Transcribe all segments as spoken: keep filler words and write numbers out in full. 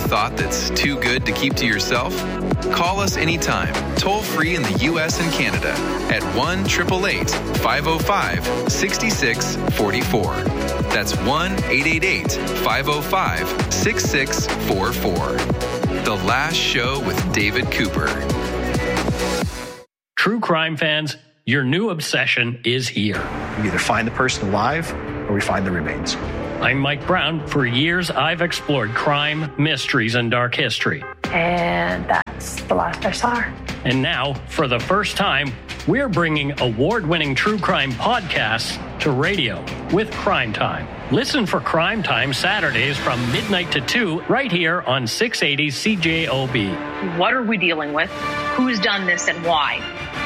thought that's too good to keep to yourself? Call us anytime, toll free in the U S and Canada at one eight eight eight, five oh five, six six four four. That's one eight eight eight, five oh five, six six four four. The Last Show with David Cooper. True crime fans, your new obsession is here. We either find the person alive or we find the remains. I'm Mike Brown. For years, I've explored crime, mysteries, and dark history. And that's the last I saw her. And now, for the first time, we're bringing award-winning true crime podcasts to radio with Crime Time. Listen for Crime Time Saturdays from midnight to two right here on six eighty C J O B. What are we dealing with? Who's done this and why?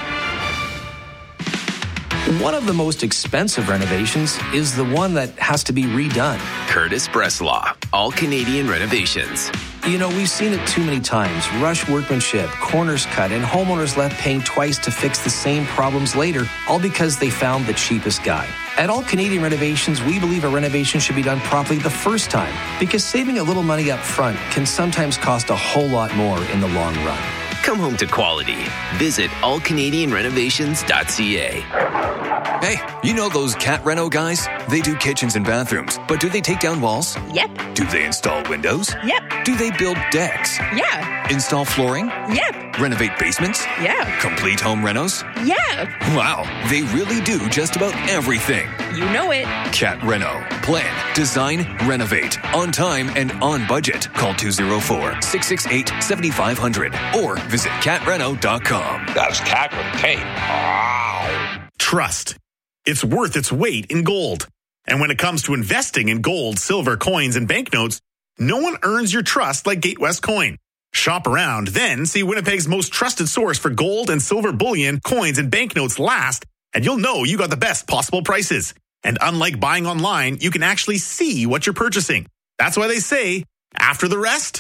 One of the most expensive renovations is the one that has to be redone. Curtis Breslaw, All Canadian Renovations. You know, we've seen it too many times. Rush workmanship, corners cut, and homeowners left paying twice to fix the same problems later, all because they found the cheapest guy. At All Canadian Renovations, we believe a renovation should be done properly the first time, because saving a little money up front can sometimes cost a whole lot more in the long run. Come home to quality. Visit all canadian renovations dot c a. Hey, you know those Cat Reno guys? They do kitchens and bathrooms, but do they take down walls? Yep. Do they install windows? Yep. Do they build decks? Yeah. Install flooring? Yep. Renovate basements? Yeah. Complete home renos? Yeah. Wow, they really do just about everything. You know it. Cat Reno. Plan, design, renovate. On time and on budget. Call two oh four, six six eight, seven five zero zero or visit cat reno dot com. That's cat with a K. Wow. Trust. It's worth its weight in gold. And when it comes to investing in gold, silver, coins, and banknotes, no one earns your trust like Gatewest Coin. Shop around, then see Winnipeg's most trusted source for gold and silver bullion, coins, and banknotes last, and you'll know you got the best possible prices. And unlike buying online, you can actually see what you're purchasing. That's why they say, after the rest,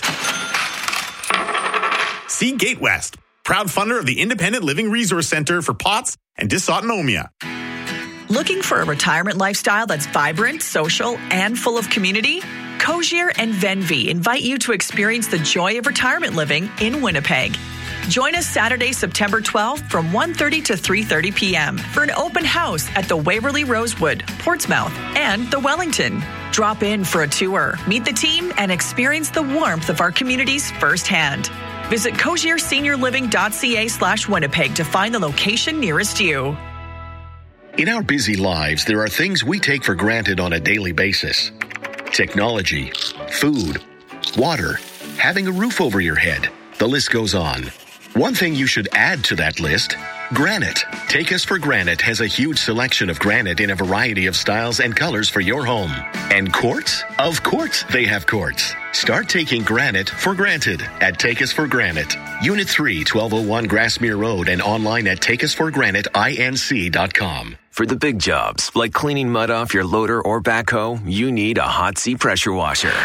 see Gatewest, proud funder of the Independent Living Resource Center for P O T S and dysautonomia. Looking for a retirement lifestyle that's vibrant, social, and full of community? Cozier and Venvi invite you to experience the joy of retirement living in Winnipeg. Join us Saturday, September twelfth from one thirty to three thirty p.m. for an open house at the Waverly Rosewood, Portsmouth, and the Wellington. Drop in for a tour, meet the team, and experience the warmth of our communities firsthand. Visit cozier senior living dot c a slash Winnipeg to find the location nearest you. In our busy lives, there are things we take for granted on a daily basis. Technology, food, water, having a roof over your head. The list goes on. One thing you should add to that list, granite. Take Us for Granite has a huge selection of granite in a variety of styles and colors for your home. And quartz? Of course they have quartz. Start taking granite for granted at Take Us for Granite. Unit three, twelve oh one Grassmere Road and online at take us for granite inc dot com. For the big jobs, like cleaning mud off your loader or backhoe, you need a Hot Sea pressure washer.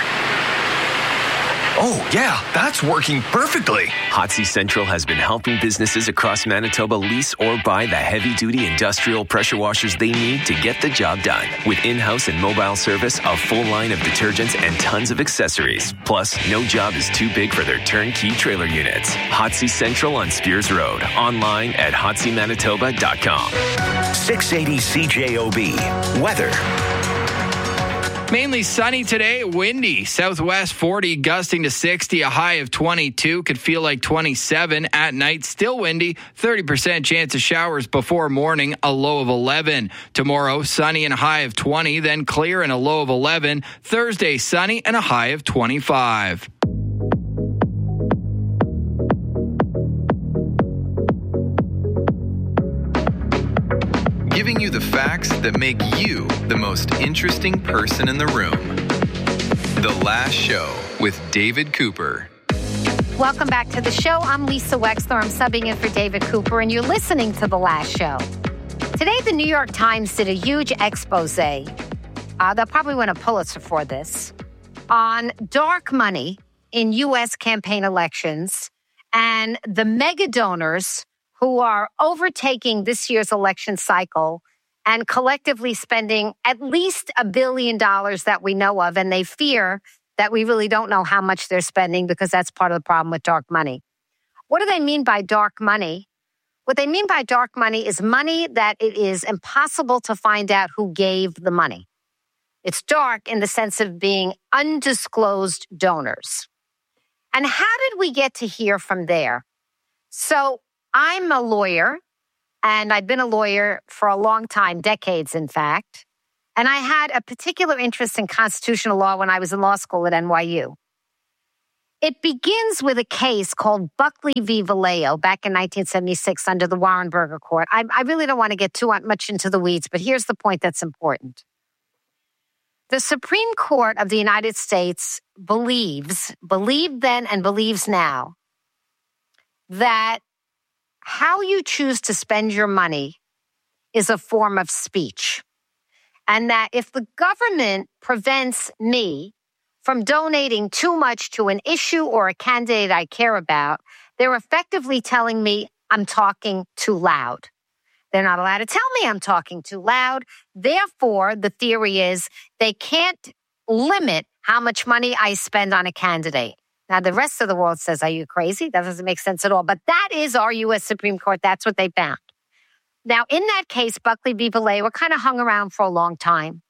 Oh, yeah, that's working perfectly. Hot Sea Central has been helping businesses across Manitoba lease or buy the heavy-duty industrial pressure washers they need to get the job done. With in-house and mobile service, a full line of detergents, and tons of accessories. Plus, no job is too big for their turnkey trailer units. Hot Sea Central on Spears Road. Online at hot sea manitoba dot com. six eighty C J O B. Weather. Mainly sunny today, windy. Southwest forty, gusting to sixty, a high of twenty-two. Could feel like twenty-seven at night. Still windy, thirty percent chance of showers before morning, a low of eleven. Tomorrow, sunny and a high of twenty, then clear and a low of eleven. Thursday, sunny and a high of twenty-five. Giving you the facts that make you the most interesting person in the room. The Last Show with David Cooper. Welcome back to the show. I'm Lisa Wexler. I'm subbing in for David Cooper, and you're listening to The Last Show. Today, the New York Times did a huge expose. Uh, they'll probably win a Pulitzer for this, on dark money in U S campaign elections and the mega donors who are overtaking this year's election cycle and collectively spending at least a billion dollars that we know of. And they fear that we really don't know how much they're spending because that's part of the problem with dark money. What do they mean by dark money? What they mean by dark money is money that it is impossible to find out who gave the money. It's dark in the sense of being undisclosed donors. And how did we get to here from there? So I'm a lawyer, and I've been a lawyer for a long time, decades, in fact. And I had a particular interest in constitutional law when I was in law school at N Y U. It begins with a case called Buckley v. Vallejo back in nineteen seventy-six under the Warren Burger Court. I, I really don't want to get too much into the weeds, but here's the point that's important. The Supreme Court of the United States believes, believed then and believes now, that how you choose to spend your money is a form of speech. And that if the government prevents me from donating too much to an issue or a candidate I care about, they're effectively telling me I'm talking too loud. They're not allowed to tell me I'm talking too loud. Therefore, the theory is they can't limit how much money I spend on a candidate. Now, the rest of the world says, are you crazy? That doesn't make sense at all. But that is our U S Supreme Court. That's what they found. Now, in that case, Buckley v. Vallejo kind of hung around for a long time.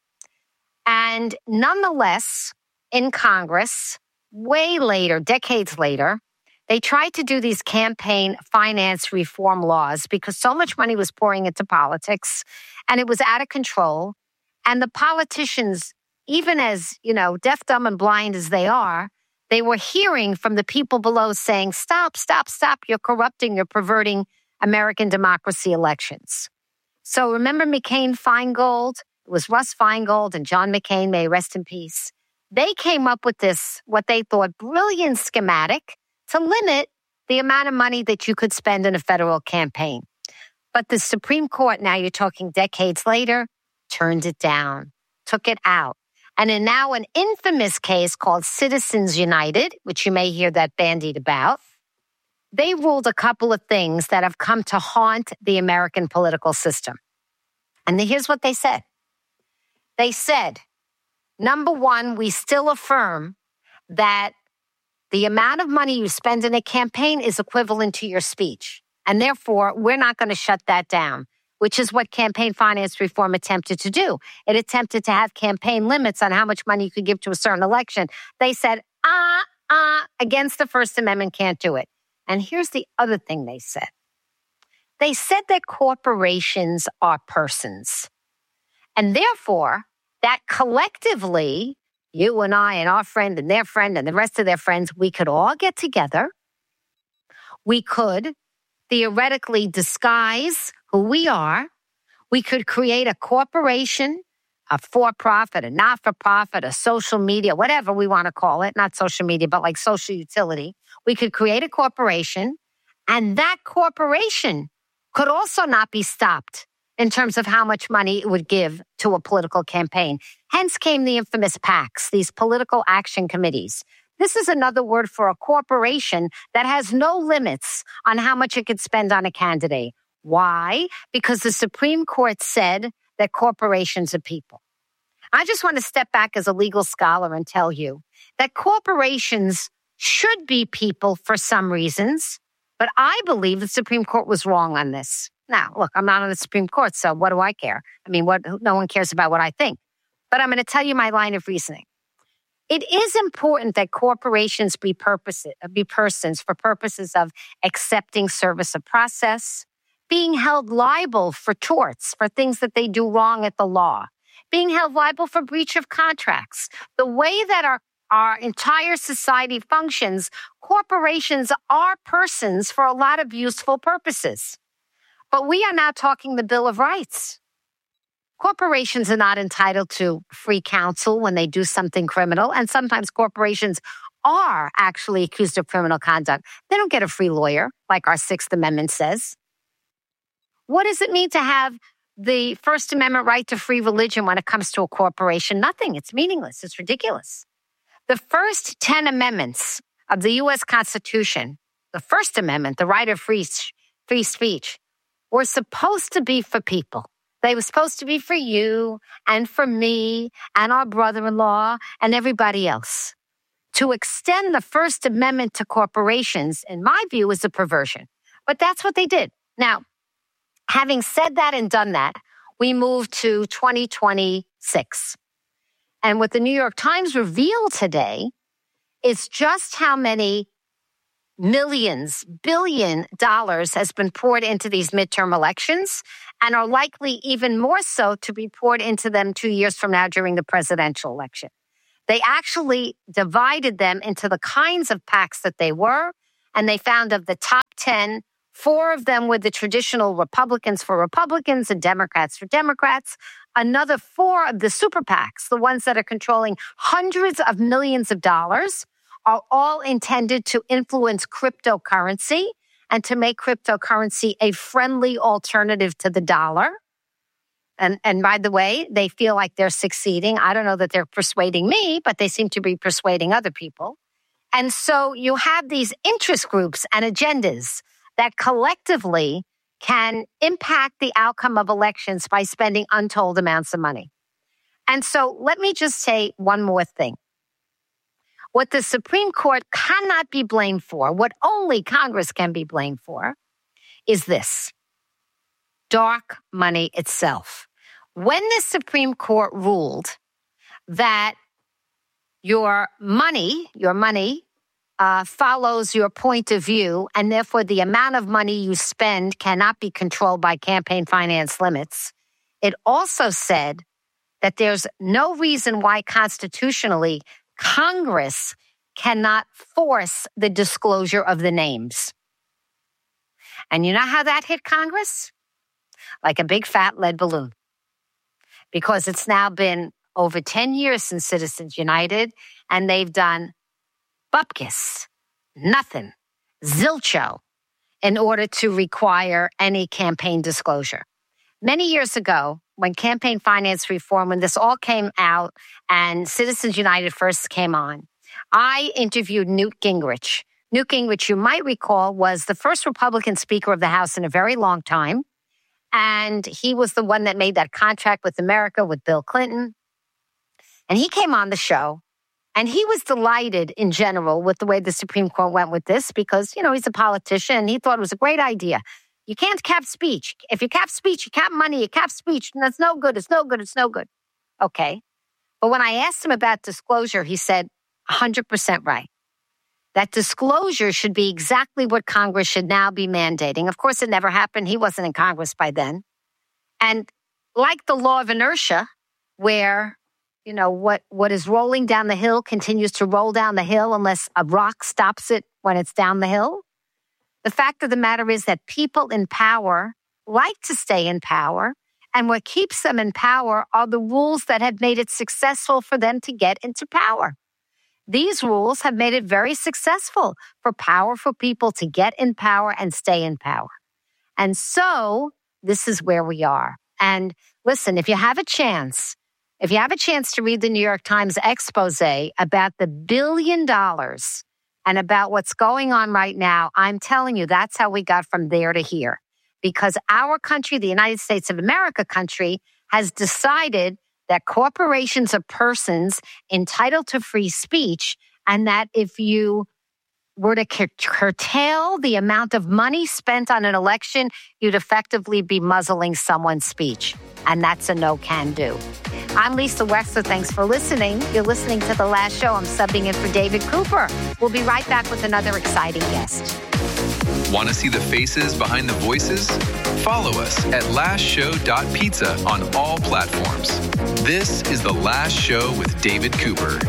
And nonetheless, in Congress, way later, decades later, they tried to do these campaign finance reform laws because so much money was pouring into politics and it was out of control. And the politicians, even as, you know, deaf, dumb, and blind as they are, they were hearing from the people below saying, stop, stop, stop, you're corrupting, you're perverting American democracy elections. So remember McCain-Feingold? It was Russ Feingold and John McCain, may he rest in peace. They came up with this, what they thought, brilliant schematic to limit the amount of money that you could spend in a federal campaign. But the Supreme Court, now you're talking decades later, turned it down, took it out. And in now an infamous case called Citizens United, which you may hear that bandied about, they ruled a couple of things that have come to haunt the American political system. And here's what they said. They said, number one, we still affirm that the amount of money you spend in a campaign is equivalent to your speech. And therefore, we're not going to shut that down, which is what campaign finance reform attempted to do. It attempted to have campaign limits on how much money you could give to a certain election. They said, ah, ah, against the First Amendment, can't do it. And here's the other thing they said. They said that corporations are persons. And therefore, that collectively, you and I and our friend and their friend and the rest of their friends, we could all get together. We could theoretically disguise who we are. We could create a corporation, a for-profit, a not-for-profit, a social media, whatever we want to call it, not social media, but like social utility. We could create a corporation, and that corporation could also not be stopped in terms of how much money it would give to a political campaign. Hence came the infamous PACs, these political action committees. This is another word for a corporation that has no limits on how much it could spend on a candidate. Why? Because the Supreme Court said that corporations are people. I just want to step back as a legal scholar and tell you that corporations should be people for some reasons, but I believe the Supreme Court was wrong on this. Now, look, I'm not on the Supreme Court, so what do I care? I mean, what? No one cares about what I think. But I'm going to tell you my line of reasoning. It is important that corporations be, purpose, be persons for purposes of accepting service of process, being held liable for torts, for things that they do wrong at the law, being held liable for breach of contracts. The way that our, our entire society functions, corporations are persons for a lot of useful purposes. But we are now talking the Bill of Rights. Corporations are not entitled to free counsel when they do something criminal, and sometimes corporations are actually accused of criminal conduct. They don't get a free lawyer, like our Sixth Amendment says. What does it mean to have the First Amendment right to free religion when it comes to a corporation? Nothing. It's meaningless. It's ridiculous. The first ten amendments of the U S Constitution, the First Amendment, the right of free, free speech, were supposed to be for people. They were supposed to be for you and for me and our brother-in-law and everybody else. to extend the First Amendment to corporations, in my view, is a perversion. But that's what they did. Now, having said that and done that, we move to twenty twenty-six. And what the New York Times revealed today is just how many millions, billion dollars has been poured into these midterm elections and are likely even more so to be poured into them two years from now during the presidential election. They actually divided them into the kinds of PACs that they were, and they found of the top ten, four of them were the traditional Republicans for Republicans and Democrats for Democrats. Another four of the super PACs, the ones that are controlling hundreds of millions of dollars, are all intended to influence cryptocurrency and to make cryptocurrency a friendly alternative to the dollar. And, and by the way, they feel like they're succeeding. I don't know that they're persuading me, but they seem to be persuading other people. And so you have these interest groups and agendas that collectively can impact the outcome of elections by spending untold amounts of money. And so let me just say one more thing. What the Supreme Court cannot be blamed for, what only Congress can be blamed for, is this: dark money itself. When the Supreme Court ruled that your money, your money uh, follows your point of view, and therefore the amount of money you spend cannot be controlled by campaign finance limits, it also said that there's no reason why constitutionally Congress cannot force the disclosure of the names. And you know how that hit Congress? Like a big fat lead balloon. Because it's now been over ten years since Citizens United, and they've done bupkis, nothing, zilcho, in order to require any campaign disclosure. Many years ago, when campaign finance reform, when this all came out and Citizens United first came on, I interviewed Newt Gingrich. Newt Gingrich, you might recall, was the first Republican Speaker of the House in a very long time. And he was the one that made that contract with America with Bill Clinton. And he came on the show, and he was delighted in general with the way the Supreme Court went with this because, you know, he's a politician and he thought it was a great idea. You can't cap speech. If you cap speech, you cap money, you cap speech, and that's no good. It's no good. It's no good. Okay. But when I asked him about disclosure, he said, one hundred percent right. That disclosure should be exactly what Congress should now be mandating. Of course, it never happened. He wasn't in Congress by then. And like the law of inertia, where, you know, what, what is rolling down the hill continues to roll down the hill unless a rock stops it when it's down the hill. The fact of the matter is that people in power like to stay in power, and what keeps them in power are the rules that have made it successful for them to get into power. These rules have made it very successful for powerful people to get in power and stay in power. And so this is where we are. And listen, if you have a chance, if you have a chance to read the New York Times expose about the billion dollars and about what's going on right now, I'm telling you, that's how we got from there to here. Because our country, the United States of America country, has decided that corporations are persons entitled to free speech, and that if you were to cur- curtail the amount of money spent on an election, you'd effectively be muzzling someone's speech. And that's a no-can-do. I'm Lisa Wexler. Thanks for listening. You're listening to The Last Show. I'm subbing in for David Cooper. We'll be right back with another exciting guest. Want to see the faces behind the voices? Follow us at last show dot pizza on all platforms. This is The Last Show with David Cooper.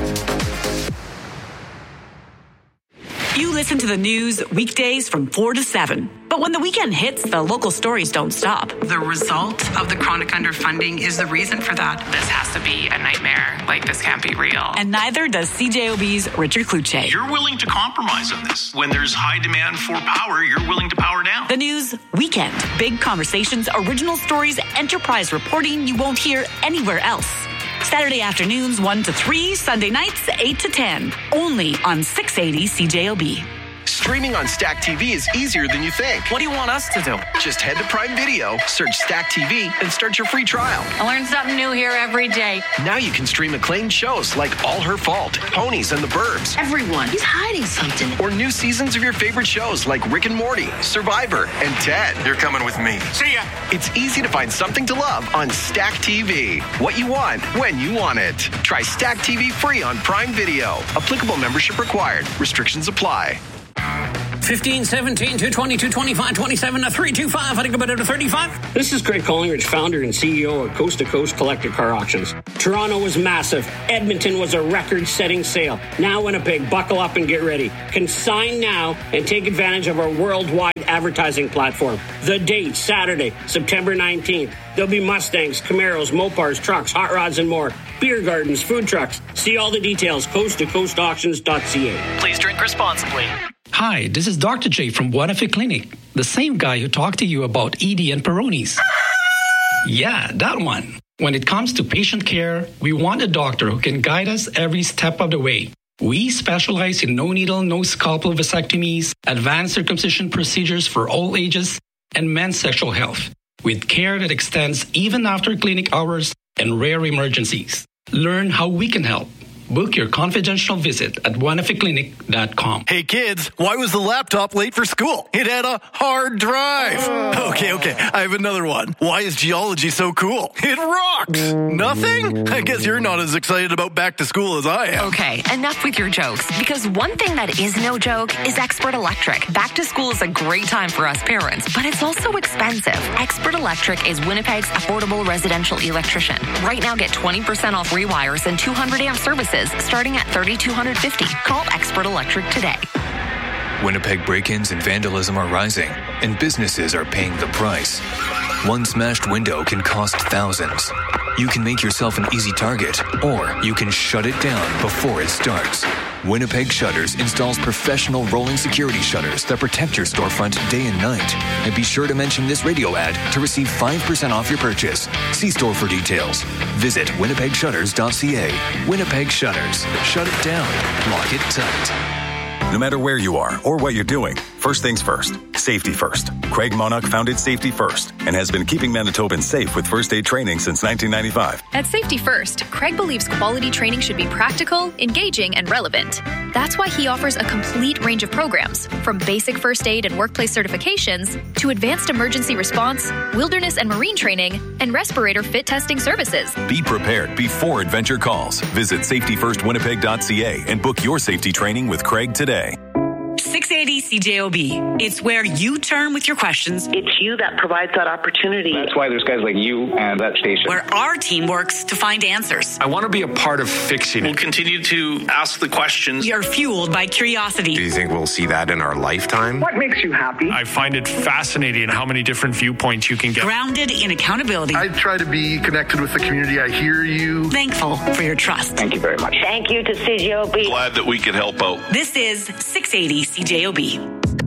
You listen to the news weekdays from four to seven. But when the weekend hits, the local stories don't stop. The result of the chronic underfunding is the reason for that. This has to be a nightmare. Like, this can't be real. And neither does C J O B's Richard Kluche. You're willing to compromise on this. When there's high demand for power, you're willing to power down. The news weekend. Big conversations, original stories, enterprise reporting you won't hear anywhere else. Saturday afternoons one to three, Sunday nights eight to ten. Only on six eighty C J O B. Streaming on Stack T V is easier than you think. What do you want us to do? Just head to Prime Video, search Stack T V, and start your free trial. I learn something new here every day. Now you can stream acclaimed shows like All Her Fault, Ponies, and the Burbs. Everyone, he's hiding something. Or new seasons of your favorite shows like Rick and Morty, Survivor, and Ted. You're coming with me. See ya! It's easy to find something to love on Stack T V. What you want, when you want it. Try Stack T V free on Prime Video. Applicable membership required. Restrictions apply. fifteen, seventeen, two twenty, two twenty-five, twenty-seven, three two five. I think about it at thirty-five. This is Craig Collingridge, founder and C E O of Coast to Coast Collector Car Auctions. Toronto was massive. Edmonton was a record-setting sale. Now Winnipeg, buckle up and get ready. Consign now and take advantage of our worldwide advertising platform. The date, Saturday, September nineteenth. There'll be Mustangs, Camaros, Mopars, trucks, hot rods, and more. Beer gardens, food trucks. See all the details, coast to coast auctions dot c a. Please drink responsibly. Hi, this is Doctor J from Buena Fe Clinic, the same guy who talked to you about E D and Peyronie's. Yeah, that one. When it comes to patient care, we want a doctor who can guide us every step of the way. We specialize in no needle, no scalpel vasectomies, advanced circumcision procedures for all ages, and men's sexual health, with care that extends even after clinic hours and rare emergencies. Learn how we can help. Book your confidential visit at buena fe clinic dot com. Hey kids, why was the laptop late for school? It had a hard drive. Uh. Okay, okay, I have another one. Why is geology so cool? It rocks. Nothing? I guess you're not as excited about back to school as I am. Okay, enough with your jokes, because one thing that is no joke is Expert Electric. Back to school is a great time for us parents, but it's also expensive. Expert Electric is Winnipeg's affordable residential electrician. Right now, get twenty percent off rewires and two hundred amp services starting at three thousand two hundred fifty dollars. Call Expert Electric today. Winnipeg break-ins and vandalism are rising, and businesses are paying the price. One smashed window can cost thousands. You can make yourself an easy target, or you can shut it down before it starts. Winnipeg Shutters installs professional rolling security shutters that protect your storefront day and night. And be sure to mention this radio ad to receive five percent off your purchase. See store for details. Visit winnipeg shutters dot c a. Winnipeg Shutters. Shut it down. Lock it tight. No matter where you are or what you're doing, first things first, safety first. Craig Monarch founded Safety First and has been keeping Manitobans safe with first aid training since nineteen ninety-five. At Safety First, Craig believes quality training should be practical, engaging, and relevant. That's why he offers a complete range of programs, from basic first aid and workplace certifications to advanced emergency response, wilderness and marine training, and respirator fit testing services. Be prepared before adventure calls. Visit safety first winnipeg dot c a and book your safety training with Craig today. six eighty C J O B. It's where you turn with your questions. It's you that provides that opportunity. That's why there's guys like you and that station. Where our team works to find answers. I want to be a part of fixing it. We'll continue to ask the questions. You're fueled by curiosity. Do you think we'll see that in our lifetime? What makes you happy? I find it fascinating how many different viewpoints you can get. Grounded in accountability. I try to be connected with the community. I hear you. Thankful for your trust. Thank you very much. Thank you to C J O B. Glad that we could help out. This is six eighty C J O B.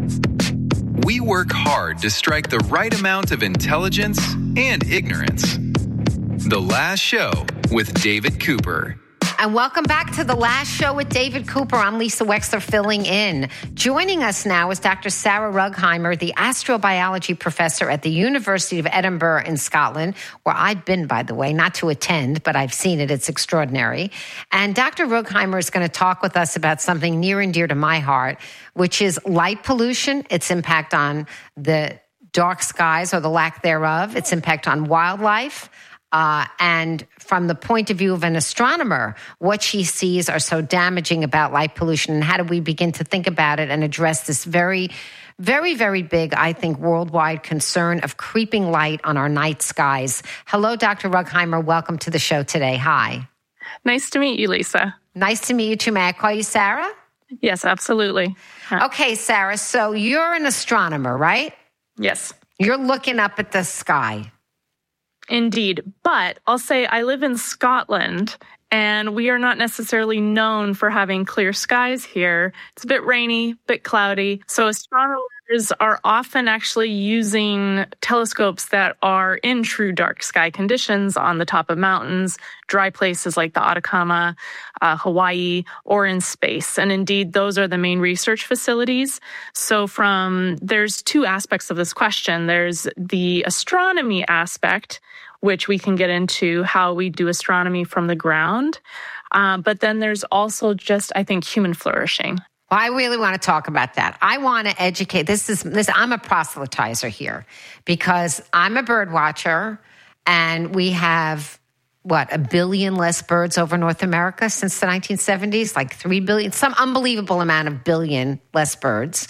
We work hard to strike the right amount of intelligence and ignorance. The Last Show with David Cooper. And welcome back to The Last Show with David Cooper. I'm Lisa Wexler filling in. Joining us now is Doctor Sarah Rugheimer, the astrobiology professor at the University of Edinburgh in Scotland, where I've been, by the way, not to attend, but I've seen it. It's extraordinary. And Doctor Rugheimer is going to talk with us about something near and dear to my heart, which is light pollution, its impact on the dark skies or the lack thereof, its impact on wildlife, Uh, and from the point of view of an astronomer, what she sees are so damaging about light pollution, and how do we begin to think about it and address this very, very, very big, I think, worldwide concern of creeping light on our night skies. Hello, Doctor Rugheimer. Welcome to the show today. Hi. Nice to meet you, Lisa. Nice to meet you too. May I call you Sarah? Yes, absolutely. Okay, Sarah. So you're an astronomer, right? Yes. You're looking up at the sky. Indeed. But I'll say I live in Scotland, and we are not necessarily known for having clear skies here. It's a bit rainy, a bit cloudy. So astronomers are often actually using telescopes that are in true dark sky conditions on the top of mountains, dry places like the Atacama, uh, Hawaii, or in space. And indeed, those are the main research facilities. So from there's two aspects of this question. There's the astronomy aspect, which we can get into how we do astronomy from the ground. Uh, but then there's also just, I think, human flourishing. Well, I really want to talk about that. I want to educate. This is this. I'm a proselytizer here because I'm a bird watcher, and we have what a billion less birds over North America since the nineteen seventies, like three billion, some unbelievable amount of billion less birds,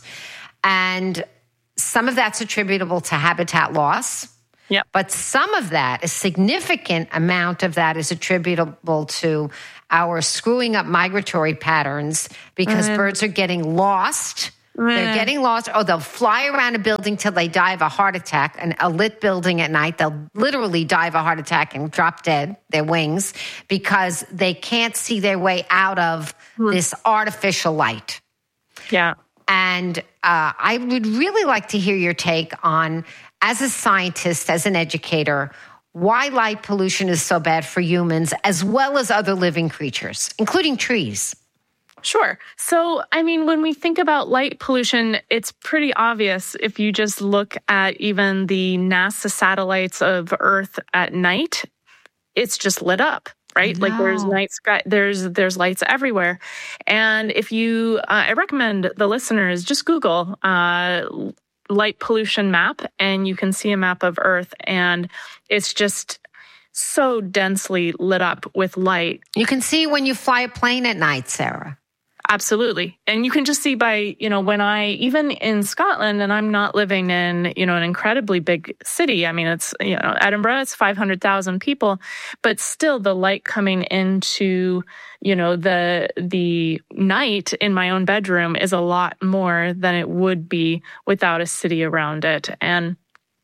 and some of that's attributable to habitat loss. Yep. But some of that, a significant amount of that, is attributable to our screwing up migratory patterns because mm. birds are getting lost. Mm. They're getting lost, or they'll fly around a building till they die of a heart attack, and a lit building at night, they'll literally die of a heart attack and drop dead, their wings, because they can't see their way out of mm. this artificial light. Yeah. And uh, I would really like to hear your take on, as a scientist, as an educator, why light pollution is so bad for humans as well as other living creatures, including trees. Sure. So, I mean, when we think about light pollution, it's pretty obvious if you just look at even the NASA satellites of Earth at night, it's just lit up. Right? Like there's night sky, there's there's lights everywhere. And if you, uh, I recommend the listeners just Google uh, light pollution map, and you can see a map of Earth, and it's just so densely lit up with light. You can see when you fly a plane at night, Sarah. Absolutely. And you can just see by, you know, when I, even in Scotland, and I'm not living in, you know, an incredibly big city. I mean, it's, you know, Edinburgh, it's five hundred thousand people, but still the light coming into, you know, the, the night in my own bedroom is a lot more than it would be without a city around it. And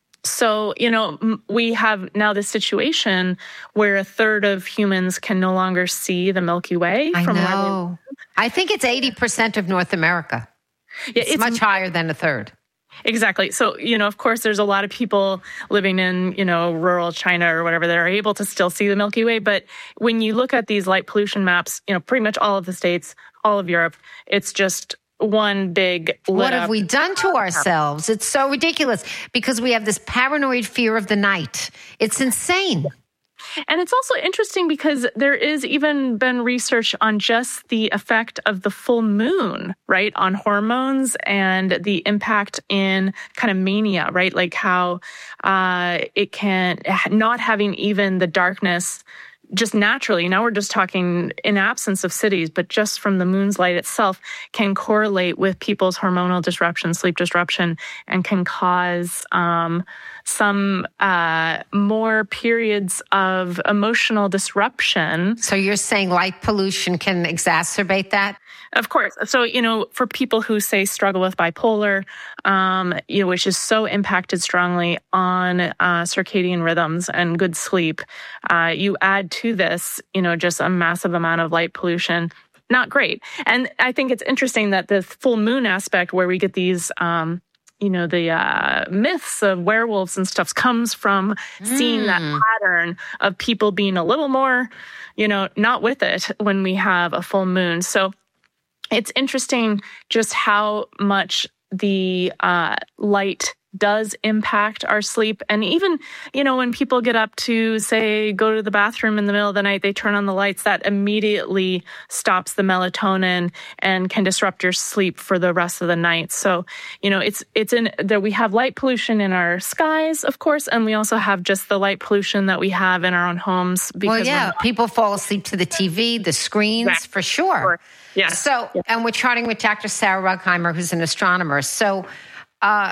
so, you know, we have now this situation where a third of humans can no longer see the Milky Way. I from know. I think it's eighty percent of North America. Yeah, it's, it's much higher than a third. Exactly. So, you know, of course, there's a lot of people living in, you know, rural China or whatever that are able to still see the Milky Way. But when you look at these light pollution maps, you know, pretty much all of the states, all of Europe, it's just one big lit What have up. we done to ourselves? It's so ridiculous because we have this paranoid fear of the night. It's insane. And it's also interesting because there is even been research on just the effect of the full moon, right, on hormones and the impact in kind of mania, right? Like how uh, it can, not having even the darkness just naturally, now we're just talking in absence of cities, but just from the moon's light itself can correlate with people's hormonal disruption, sleep disruption, and can cause um, some uh, more periods of emotional disruption. So you're saying light pollution can exacerbate that? Of course. So, you know, for people who say struggle with bipolar, um, you know, which is so impacted strongly on uh, circadian rhythms and good sleep, uh, you add to this, you know, just a massive amount of light pollution. Not great. And I think it's interesting that the full moon aspect where we get these, um, you know, the uh, myths of werewolves and stuff comes from seeing mm. that pattern of people being a little more, you know, not with it when we have a full moon. So it's interesting just how much the uh, light does impact our sleep. And even, you know, when people get up to, say, go to the bathroom in the middle of the night, they turn on the lights, that immediately stops the melatonin and can disrupt your sleep for the rest of the night. So, you know, it's it's in that we have light pollution in our skies, of course, and we also have just the light pollution that we have in our own homes. Because well, yeah, people fall asleep to the T V, the screens, yeah. for sure. Yeah. So, yeah. and we're chatting with Doctor Sarah Rugheimer, who's an astronomer. So, uh,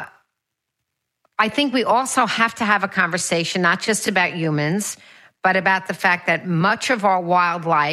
I think we also have to have a conversation, not just about humans, but about the fact that much of our wildlife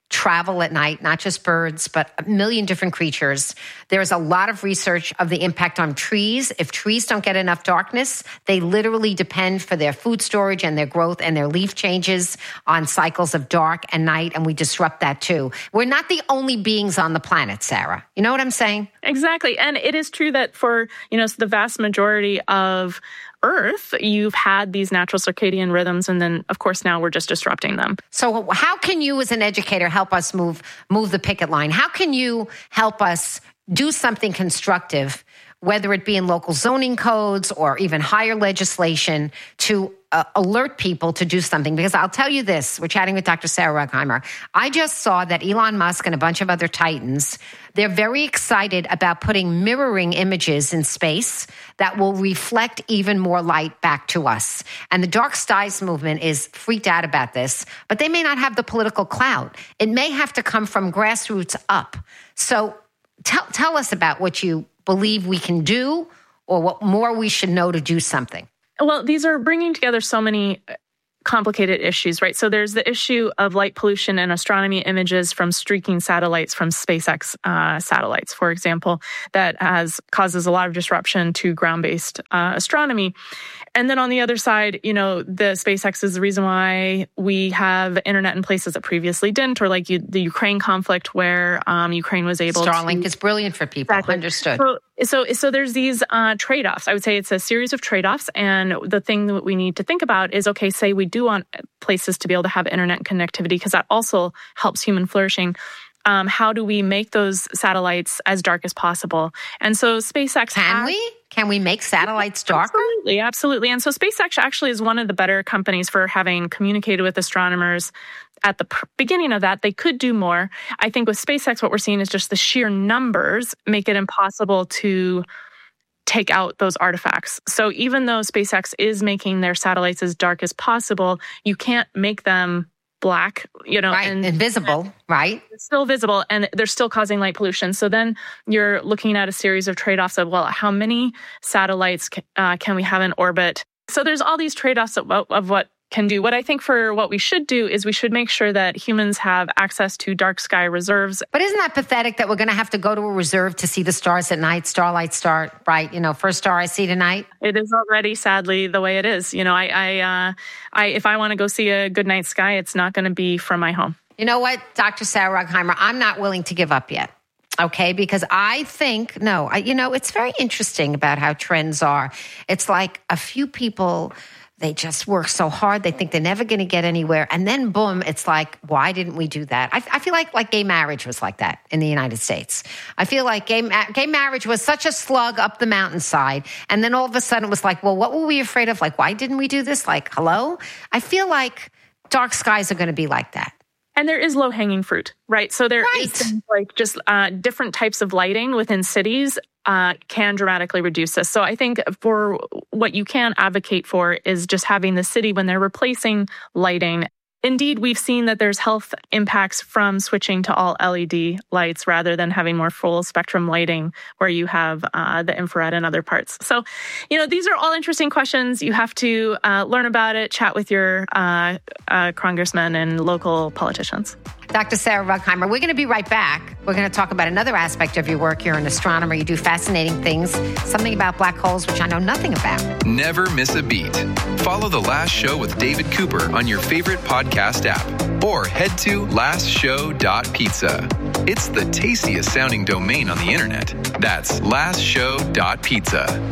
travel at night, not just birds, but a million different creatures. There's a lot of research of the impact on trees. If trees don't get enough darkness, they literally depend for their food storage and their growth and their leaf changes on cycles of dark and night, and we disrupt that too. We're not the only beings on the planet, Sarah. You know what I'm saying? Exactly. And it is true that for, you know, the vast majority of Earth, you've had these natural circadian rhythms, and then, of course, now we're just disrupting them. So how can you as an educator help us move move the picket line? How can you help us do something constructive, whether it be in local zoning codes or even higher legislation, to uh, alert people to do something? Because I'll tell you this, we're chatting with Doctor Sarah Rugheimer. I just saw that Elon Musk and a bunch of other titans, they're very excited about putting mirroring images in space that will reflect even more light back to us. And the Dark Skies movement is freaked out about this, but they may not have the political clout. It may have to come from grassroots up. So tell, tell us about what you believe we can do, or what more we should know to do something. Well, these are bringing together so many complicated issues, right? So there's the issue of light pollution and astronomy images from streaking satellites, from SpaceX uh, satellites, for example, that has causes a lot of disruption to ground-based uh, astronomy. And then on the other side, you know, the SpaceX is the reason why we have internet in places that previously didn't, or like you, the Ukraine conflict where um, Ukraine was able Starlink to... Starlink is brilliant for people. Exactly. Understood. So, so, so there's these uh, trade-offs. I would say it's a series of trade-offs. And the thing that we need to think about is, okay, say we do want places to be able to have internet connectivity, because that also helps human flourishing. Um, how do we make those satellites as dark as possible? And so SpaceX... Can has, we? Can we make satellites darker? Absolutely, absolutely. And so SpaceX actually is one of the better companies for having communicated with astronomers at the pr- beginning of that. They could do more. I think with SpaceX, what we're seeing is just the sheer numbers make it impossible to take out those artifacts. So even though SpaceX is making their satellites as dark as possible, you can't make them black, you know, right. and invisible, right? It's still visible, and they're still causing light pollution. So then you're looking at a series of trade-offs of, well, how many satellites uh, can we have in orbit? So there's all these trade-offs of, of what can do. What I think for what we should do is we should make sure that humans have access to dark sky reserves. But isn't that pathetic that we're going to have to go to a reserve to see the stars at night? Starlight start, right? You know, first star I see tonight. It is already, sadly, the way it is. You know, I, I, uh, I if I want to go see a good night sky, it's not going to be from my home. You know what, Doctor Sarah Rugheimer, I'm not willing to give up yet. Okay, because I think, no, I, you know, it's very interesting about how trends are. It's like a few people, they just work so hard. They think they're never going to get anywhere. And then, boom, it's like, why didn't we do that? I, I feel like like gay marriage was like that in the United States. I feel like gay, gay marriage was such a slug up the mountainside. And then all of a sudden it was like, well, what were we afraid of? Like, why didn't we do this? Like, hello? I feel like dark skies are going to be like that. And there is low-hanging fruit, right? So there right. is things like just uh, different types of lighting within cities uh, can dramatically reduce this. So I think for what you can advocate for is just having the city, when they're replacing lighting, indeed, we've seen that there's health impacts from switching to all L E D lights rather than having more full spectrum lighting where you have uh, the infrared and other parts. So, you know, these are all interesting questions. You have to uh, learn about it, chat with your uh, uh, congressmen and local politicians. Doctor Sarah Rugheimer, we're going to be right back. We're going to talk about another aspect of your work. You're an astronomer. You do fascinating things, something about black holes, which I know nothing about. Never miss a beat. Follow The Last Show with David Cooper on your favorite podcast app, or head to last show dot pizza. It's the tastiest sounding domain on the internet. That's last show dot pizza.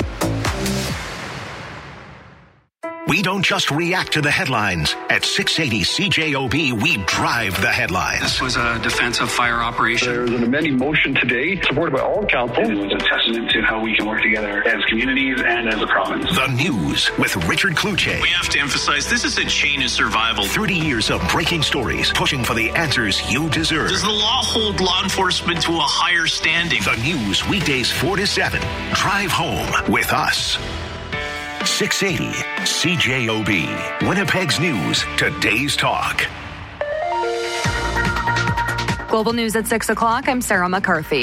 We don't just react to the headlines. At six eighty C J O B, we drive the headlines. This was a defensive fire operation. There was an amending motion today, supported by all council. It was a testament to how we can work together as communities and as a province. The News with Richard Kluche. We have to emphasize this is a chain of survival. thirty years of breaking stories, pushing for the answers you deserve. Does the law hold law enforcement to a higher standing? The News, weekdays four to seven. Drive home with us. six eighty C J O B, Winnipeg's News, today's talk. Global News at six o'clock, I'm Sarah McCarthy.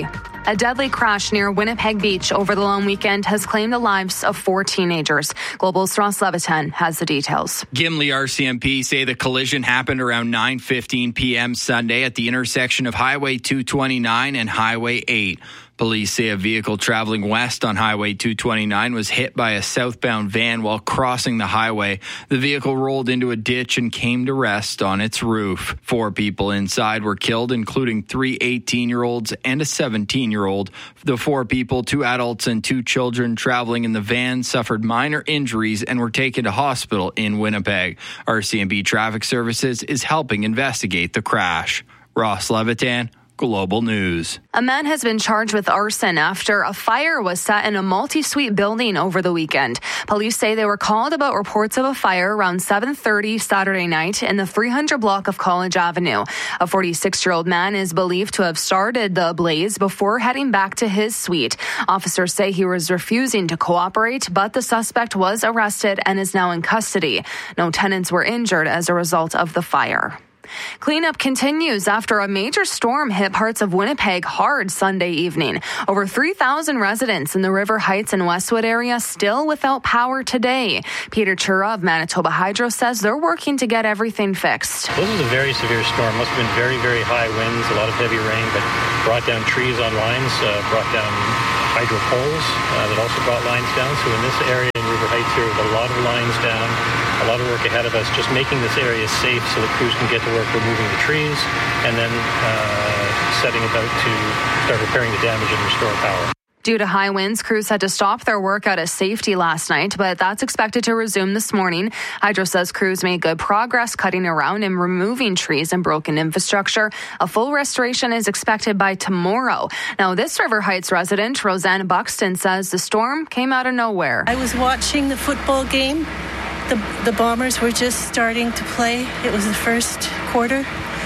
A deadly crash near Winnipeg Beach over the long weekend has claimed the lives of four teenagers. Global's Ross Levitan has the details. Gimli R C M P say the collision happened around nine fifteen p.m. Sunday at the intersection of Highway two twenty-nine and Highway eight. Police say a vehicle traveling west on Highway two twenty-nine was hit by a southbound van while crossing the highway. The vehicle rolled into a ditch and came to rest on its roof. Four people inside were killed, including three eighteen-year-olds and a seventeen-year-old. The four people, two adults and two children traveling in the van, suffered minor injuries and were taken to hospital in Winnipeg. R C M P Traffic Services is helping investigate the crash. Ross Levitan, Global News. A man has been charged with arson after a fire was set in a multi-suite building over the weekend. Police say they were called about reports of a fire around seven thirty Saturday night in the three hundred block of College Avenue. A forty-six-year-old man is believed to have started the blaze before heading back to his suite. Officers say he was refusing to cooperate, but the suspect was arrested and is now in custody. No tenants were injured as a result of the fire. Cleanup continues after a major storm hit parts of Winnipeg hard Sunday evening. Over three thousand residents in the River Heights and Westwood area still without power today. Peter Chura of Manitoba Hydro says they're working to get everything fixed. This was a very severe storm. Must have been very, very high winds, a lot of heavy rain, but brought down trees on lines, uh, brought down hydro poles uh, that also brought lines down. So in this area in River Heights here, with a lot of lines down, a lot of work ahead of us, just making this area safe so that crews can get to work removing the trees and then uh, setting about to start repairing the damage and restore power. Due to high winds, crews had to stop their work out of safety last night, but that's expected to resume this morning. Hydro says crews made good progress cutting around and removing trees and broken infrastructure. A full restoration is expected by tomorrow. Now, this River Heights resident, Roseanne Buxton, says the storm came out of nowhere. I was watching the football game. The, the Bombers were just starting to play. It was the first quarter.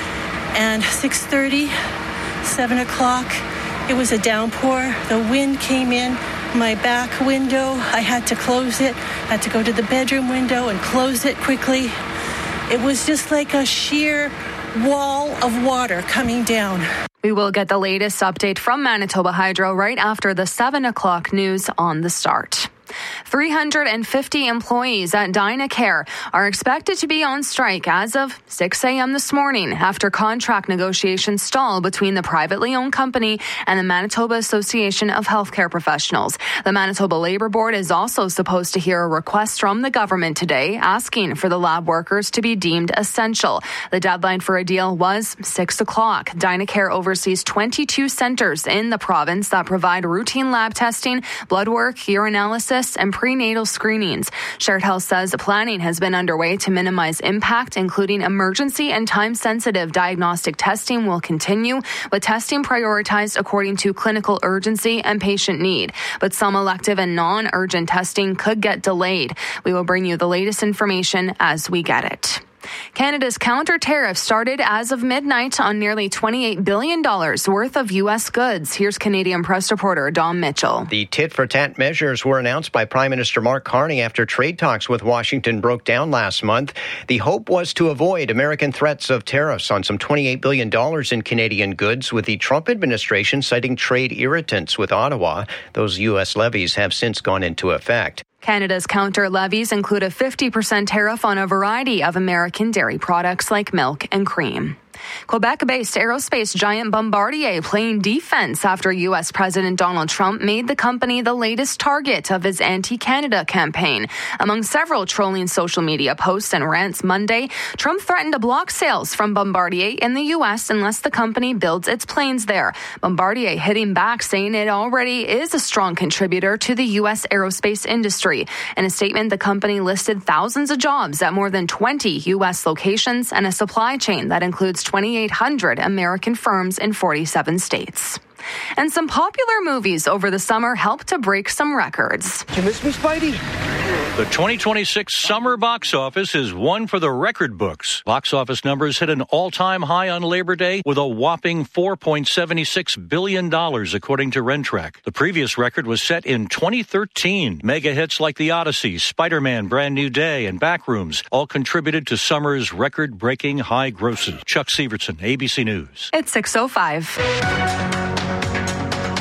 And six thirty, seven o'clock, it was a downpour. The wind came in my back window. I had to close it. I had to go to the bedroom window and close it quickly. It was just like a sheer wall of water coming down. We will get the latest update from Manitoba Hydro right after the seven o'clock news on The Start. three hundred fifty employees at Dynacare are expected to be on strike as of six a.m. this morning after contract negotiations stalled between the privately owned company and the Manitoba Association of Healthcare Professionals. The Manitoba Labour Board is also supposed to hear a request from the government today asking for the lab workers to be deemed essential. The deadline for a deal was six o'clock. Dynacare oversees twenty-two centres in the province that provide routine lab testing, blood work, urinalysis, and prenatal screenings. Shared Health says planning has been underway to minimize impact, including emergency and time-sensitive diagnostic testing will continue, with testing prioritized according to clinical urgency and patient need. But some elective and non-urgent testing could get delayed. We will bring you the latest information as we get it. Canada's counter tariff started as of midnight on nearly twenty-eight billion dollars worth of U S goods. Here's Canadian press reporter Dom Mitchell. The tit-for-tat measures were announced by Prime Minister Mark Carney after trade talks with Washington broke down last month. The hope was to avoid American threats of tariffs on some twenty-eight billion dollars in Canadian goods, with the Trump administration citing trade irritants with Ottawa. Those U S levies have since gone into effect. Canada's counter levies include a fifty percent tariff on a variety of American dairy products like milk and cream. Quebec-based aerospace giant Bombardier playing defense after U S President Donald Trump made the company the latest target of his anti-Canada campaign. Among several trolling social media posts and rants Monday, Trump threatened to block sales from Bombardier in the U S unless the company builds its planes there. Bombardier hitting back, saying it already is a strong contributor to the U S aerospace industry. In a statement, the company listed thousands of jobs at more than twenty U S locations and a supply chain that includes twenty-eight hundred American firms in forty-seven states. And some popular movies over the summer helped to break some records. Did you miss me, Spidey? The twenty twenty-six summer box office is one for the record books. Box office numbers hit an all-time high on Labor Day with a whopping four point seven six billion dollars, according to Rentrack. The previous record was set in twenty thirteen. Mega hits like The Odyssey, Spider-Man, Brand New Day, and Backrooms all contributed to summer's record-breaking high grosses. Chuck Severson, A B C News. It's six oh five.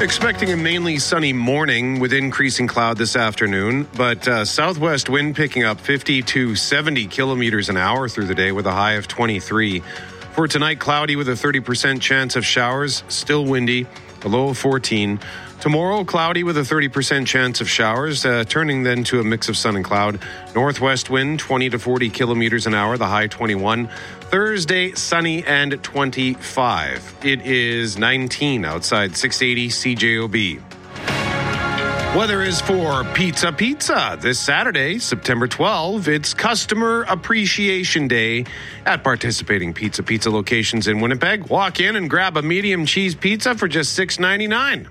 Expecting a mainly sunny morning with increasing cloud this afternoon, but uh, southwest wind picking up fifty to seventy kilometers an hour through the day with a high of twenty-three. For tonight, cloudy with a thirty percent chance of showers, still windy, a low of fourteen. Tomorrow, cloudy with a thirty percent chance of showers, uh, turning then to a mix of sun and cloud. Northwest wind, twenty to forty kilometers an hour, the high twenty-one. Thursday, sunny and twenty-five. It is nineteen outside, six eighty C J O B. Weather is for Pizza Pizza. This Saturday, September twelfth, it's Customer Appreciation Day at participating Pizza Pizza locations in Winnipeg. Walk in and grab a medium cheese pizza for just six ninety-nine.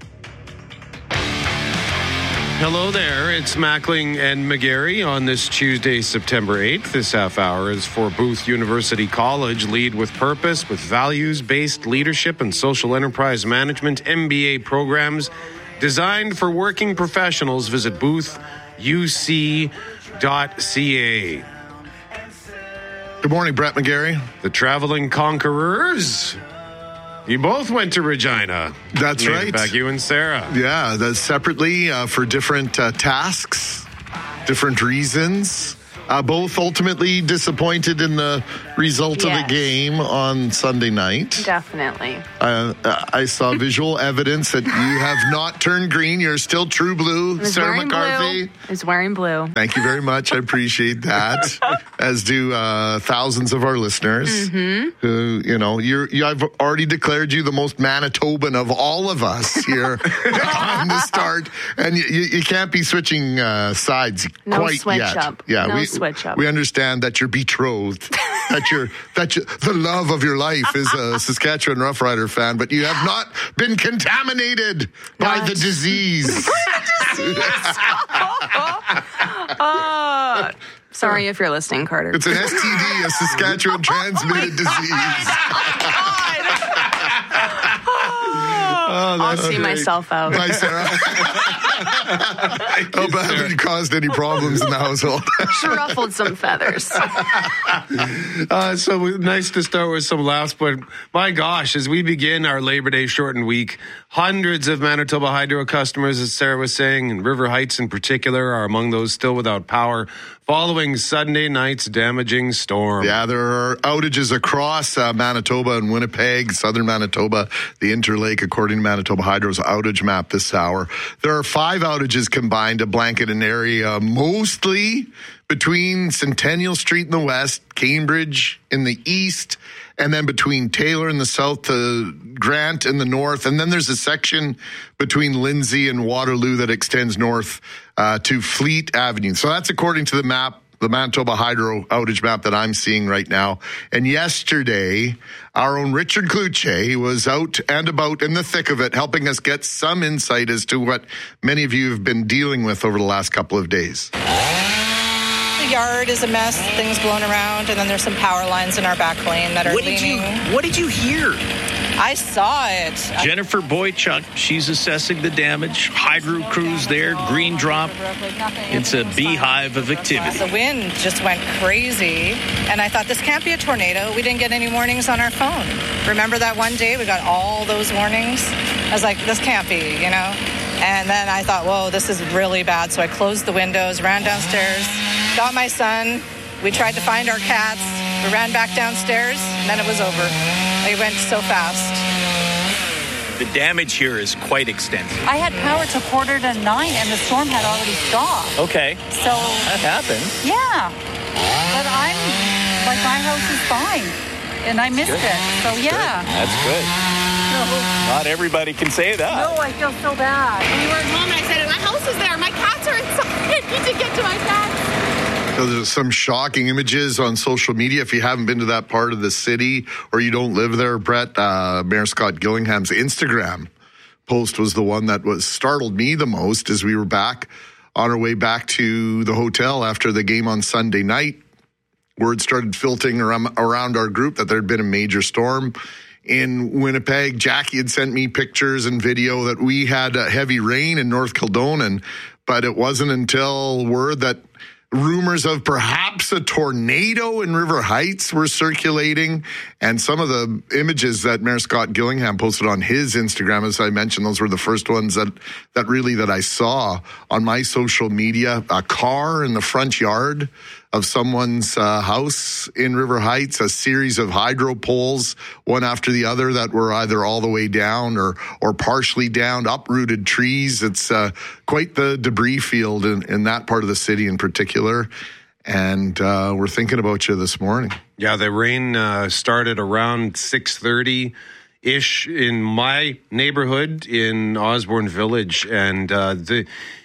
Hello there, it's Mackling and McGarry on this Tuesday, September eighth. This half hour is for Booth University College. Lead with purpose with values-based leadership and social enterprise management M B A programs designed for working professionals. Visit booth u c dot c a. Good morning, Brett McGarry. The Traveling Conquerors. You both went to Regina. That's Maybe right. Back you and Sarah. Yeah, that's separately uh, for different uh, tasks, different reasons. Uh, both ultimately disappointed in the result Yes. of the game on Sunday night. Definitely. Uh, I saw visual evidence that you have not turned green. You're still true blue, I was Sarah wearing McCarthy. blue. I was wearing blue. Thank you very much. I appreciate that, as do uh, thousands of our listeners. Mm-hmm. Who, you know, you're, you, I've already declared you the most Manitoban of all of us here on the start, and you, you, you can't be switching uh, sides No quite switch yet. up. Yeah, No we switch up. we understand that you're betrothed, that you're that you, the love of your life is a Saskatchewan Roughrider fan, but you have not been contaminated by Not. the disease. uh, sorry if you're listening, Carter. It's an S T D, a Saskatchewan transmitted disease. Oh, I'll see great. myself out. Bye, Sarah. How badly you caused any problems in the household? She ruffled some feathers. Uh, so nice to start with some laughs, but my gosh, as we begin our Labor Day shortened week, hundreds of Manitoba Hydro customers, as Sarah was saying, and River Heights in particular, are among those still without power following Sunday night's damaging storm. Yeah, there are outages across uh, Manitoba and Winnipeg, southern Manitoba, the Interlake, according to Manitoba Hydro's outage map this hour. There are five outages combined to blanket an area mostly between Centennial Street in the west, Cambridge in the east, and then between Taylor in the south to Grant in the north. And then there's a section between Lindsay and Waterloo that extends north uh, to Fleet Avenue. So that's according to the map, the Manitoba Hydro outage map that I'm seeing right now. And yesterday, our own Richard Cloutier was out and about in the thick of it, helping us get some insight as to what many of you have been dealing with over the last couple of days. The yard is a mess, things blown around, and then there's some power lines in our back lane that are what did leaning. You, what did you hear? I saw it. Jennifer Boychuk, she's assessing the damage. Hydro crews there, green drop. It's a beehive of activity. The wind just went crazy, and I thought, this can't be a tornado. We didn't get any warnings on our phone. Remember that one day we got all those warnings? I was like, this can't be, you know? And then I thought, whoa, this is really bad. So I closed the windows, ran downstairs, got my son. We tried to find our cats. We ran back downstairs, and then it was over. It went so fast. The damage here is quite extensive. I had power to quarter to nine, and the storm had already stopped. Okay. So that happened. Yeah. But I'm, like, my house is fine, and I missed good. it. So, yeah. Good. That's good. No. Not everybody can say that. No, I feel so bad. We were at home, and I said, my house is there. My cats are inside. I need to get to my cats. So there's some shocking images on social media. If you haven't been to that part of the city or you don't live there, Brett, uh, Mayor Scott Gillingham's Instagram post was the one that was startled me the most as we were back on our way back to the hotel after the game on Sunday night. Word started filtering around, around our group that there had been a major storm in Winnipeg. Jackie had sent me pictures and video that we had uh, heavy rain in North Kildonan, but it wasn't until word that rumors of perhaps a tornado in River Heights were circulating. And some of the images that Mayor Scott Gillingham posted on his Instagram, as I mentioned, those were the first ones that, that really that I saw on my social media. A car in the front yard of someone's uh, house in River Heights, a series of hydro poles, one after the other, that were either all the way down or or partially down, uprooted trees. It's uh, quite the debris field in, in that part of the city in particular. And uh, we're thinking about you this morning. Yeah, the rain uh, started around six thirty-ish in my neighborhood in Osborne Village. And uh, the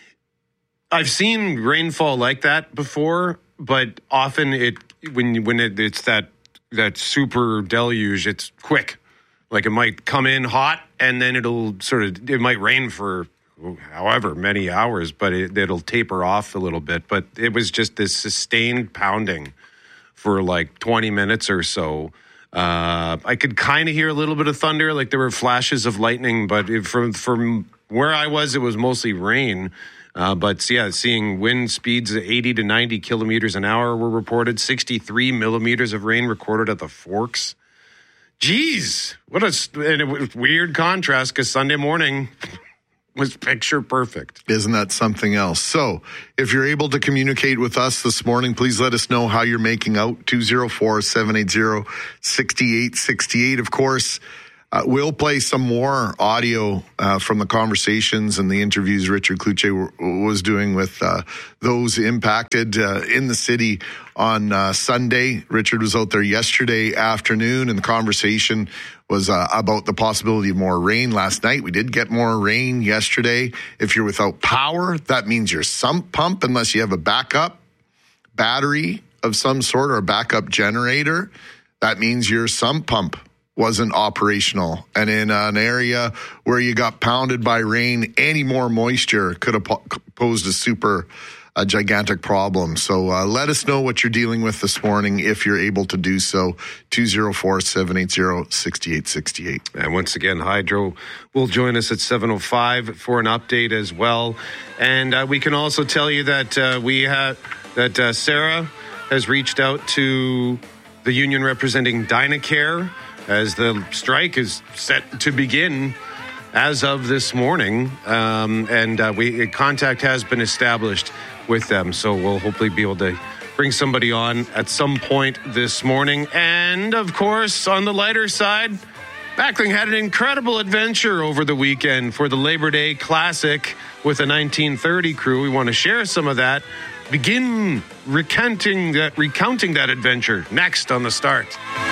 I've seen rainfall like that before, but often it when when it, it's that that super deluge, it's quick. Like it might come in hot and then it'll sort of it might rain for however many hours, but it, it'll taper off a little bit. But it was just this sustained pounding for like twenty minutes or so. Uh, I could kind of hear a little bit of thunder, like there were flashes of lightning, but it, from from where I was, it was mostly rain. Uh, but yeah, seeing wind speeds of eighty to ninety kilometers an hour were reported. sixty-three millimeters of rain recorded at the Forks. Jeez, what a and it was weird contrast because Sunday morning was picture perfect. Isn't that something else? So if you're able to communicate with us this morning, please let us know how you're making out. two oh four, seven eight zero, six eight six eight. Of course, Uh, we'll play some more audio uh, from the conversations and the interviews Richard Cloutier w- was doing with uh, those impacted uh, in the city on uh, Sunday. Richard was out there yesterday afternoon, and the conversation was uh, about the possibility of more rain last night. We did get more rain yesterday. If you're without power, that means your sump pump, unless you have a backup battery of some sort or a backup generator, that means your sump pump wasn't operational. And in an area where you got pounded by rain, any more moisture could have po- posed a super a gigantic problem. So uh, let us know what you're dealing with this morning if you're able to do so. two oh four, seven eight zero, six eight six eight. And once again, Hydro will join us at seven oh five for an update as well. And uh, we can also tell you that uh, we have that uh, Sarah has reached out to the union representing Dynacare as the strike is set to begin as of this morning. Um, and uh, we contact has been established with them. So we'll hopefully be able to bring somebody on at some point this morning. And, of course, on the lighter side, Backling had an incredible adventure over the weekend for the Labor Day Classic with a nineteen thirty crew. We want to share some of that. Begin recounting that, recounting that adventure next on The Start.